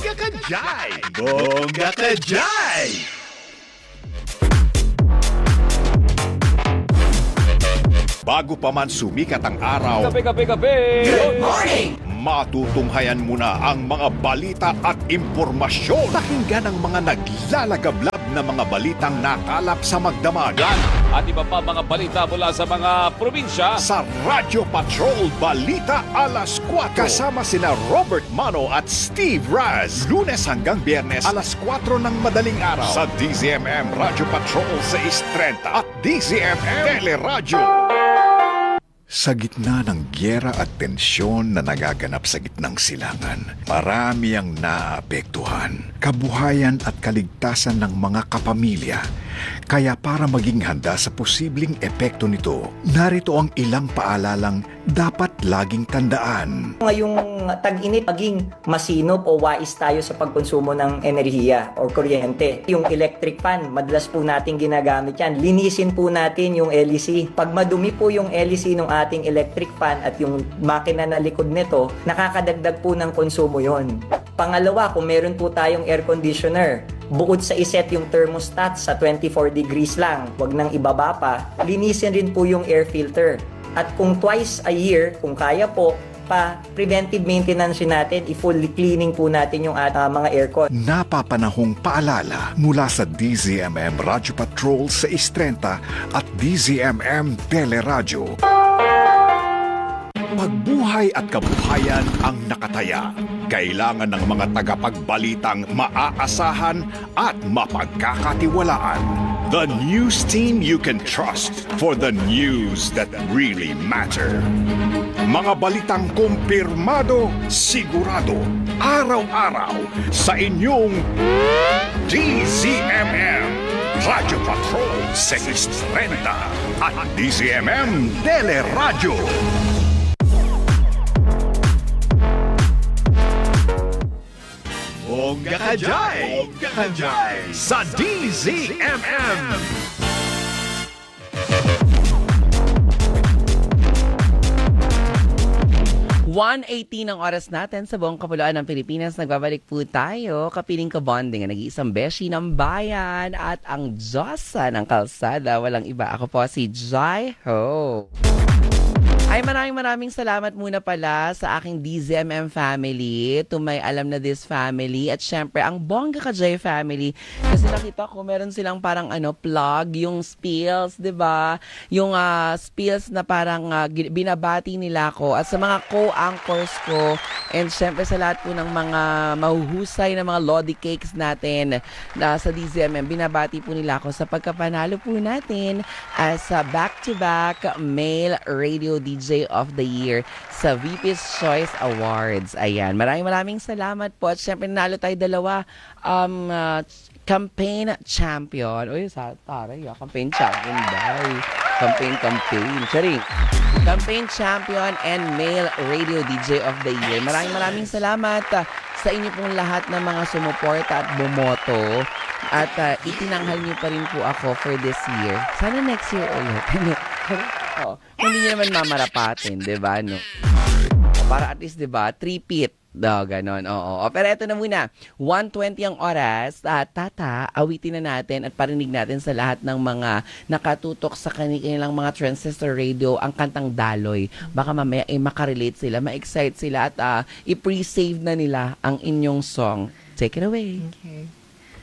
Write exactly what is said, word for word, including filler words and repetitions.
Bongga ka jay! Bongga ka jay! Bago pa man sumikat ang araw, Kape, kape, kape! Good morning! Matutunghayan mo na ang mga balita at impormasyon. Pakinggan ang mga naglalagablab na mga balitang nakalap sa magdamagan. At iba pa mga balita mula sa mga probinsya. Sa Radyo Patrol Balita Alas kwatro. Kasama sina Robert Mano at Steve Raz. Lunes hanggang Biyernes alas kwatro ng madaling araw. Sa D Z M M Radyo Patrol seis trenta at D Z M M Teleradyo. Sa gitna ng gyera at tensyon na nagaganap sa gitnang silangan, marami ang naapektuhan, kabuhayan at kaligtasan ng mga kapamilya. Kaya para maging handa sa posibleng epekto nito, narito ang ilang paalalang dapat laging tandaan. Ngayong tag-init, maging masinop o wais tayo sa pagkonsumo ng enerhiya o kuryente. Yung electric fan, madalas po natin ginagamit yan. Linisin po natin yung L E C. Pag madumi po yung L E C ng ating electric fan at yung makina na likod nito, nakakadagdag po ng konsumo yon. Pangalawa, kung meron po tayong air conditioner, bukod sa iset yung thermostat sa twenty-four degrees lang, wag nang ibaba pa, linisin rin po yung air filter. At kung twice a year, kung kaya po, pa preventive maintenance natin, i-full cleaning po natin yung uh, mga aircon. Napapanahong paalala mula sa D Z M M Radyo Patrol seis trenta at D Z M M Teleradyo. Pagbuhay at kabuhayan ang nakataya. Kailangan ng mga tagapagbalitang maaasahan at mapagkakatiwalaan. The news team you can trust for the news that really matter. Mga balitang kumpirmado, sigurado, araw-araw sa inyong D Z M M Radyo Patrol seis trenta at D Z M M Teleradyo. Bongga ka jay! Bongga ka jay! Sa D Z M M! one eighteen ang oras natin sa buong kapuluan ng Pilipinas. Nagbabalik po tayo. Kapiling ka-bonding ang nag-iisang beshi ng bayan at ang Diyosa ng kalsada. Walang iba. Ako po si Jai Ho. Ay, maraming maraming salamat muna pala sa aking D Z M M family, to my Alam na This family, at syempre ang Bongga ka Jay family. Kasi nakita ko meron silang parang ano, plug, yung spills, di ba? Yung uh, spills na parang uh, binabati nila ko. At sa mga co-anchors ko, and syempre sa lahat po ng mga mahuhusay na mga Lodi Cakes natin na sa D Z M M, binabati po nila ako sa pagkapanalo po natin as a back-to-back male radio D J of the Year sa V P's Choice Awards. Ayan, maraming maraming salamat po. At syempre, nalo tayo dalawa um, uh, campaign champion. Uy, sa taray, ah, campaign champion daw. Campaign, campaign. Charing. Campaign champion and male radio D J of the Year. Maraming maraming salamat uh, sa inyo pong lahat ng mga sumuporta at bumoto. At uh, itinanghal niyo pa rin po ako for this year. Sana next year ulit. Oh, hindi niya naman mamarapatin, 'di ba, no? Para at least, 'di ba, three-peat. Do, ganon. Oo. Pero eto na muna. one twenty ang oras. At tata, awitin na natin at parinig natin sa lahat ng mga nakatutok sa kanilang mga transistor radio ang kantang Daloy. Baka mamaya eh, makarelate sila, ma-excite sila at uh, i-pre-save na nila ang inyong song. Take it away. Okay.